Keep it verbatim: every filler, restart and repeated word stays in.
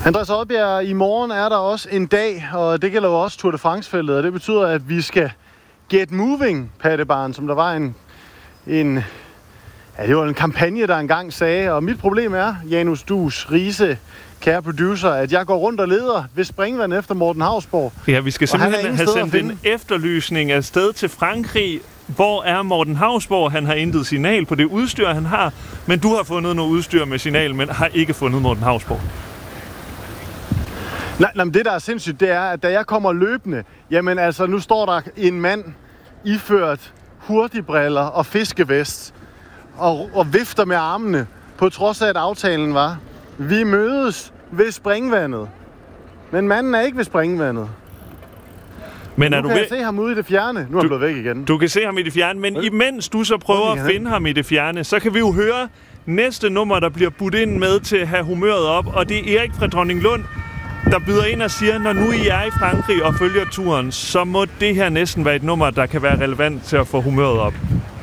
Andreas Oddbjerg, i morgen er der også en dag, og det gælder jo også Tour de France-feltet, og det betyder, at vi skal get moving, Pattebarn, som der var en, en, ja, det var en kampagne, der engang sagde. Og mit problem er, Janus Dus Riise, kære producer, at jeg går rundt og leder ved springvand efter Morten Hausborg. Ja, vi skal simpelthen have sendt en efterlysning af sted til Frankrig. Hvor er Morten Hausborg? Han har intet signal på det udstyr, han har, men du har fundet noget udstyr med signal, men har ikke fundet Morten Hausborg. Nej, nej, men det, der er sindssygt, det er, at da jeg kommer løbende, jamen altså, nu står der en mand iført hurtigbriller og fiskevest og, og vifter med armene, på trods af, at aftalen var, vi mødes ved springvandet. Men manden er ikke ved springvandet. Men nu er kan du jeg ved... se ham ude i det fjerne. Nu er han blevet væk igen. Du kan se ham i det fjerne, men imens du så prøver at finde ham i det fjerne, så kan vi jo høre næste nummer, der bliver budt ind med til at have humøret op, og det er Erik fra Dronninglund, der byder ind og siger, når nu I er i Frankrig og følger turen, så må det her næsten være et nummer, der kan være relevant til at få humøret op.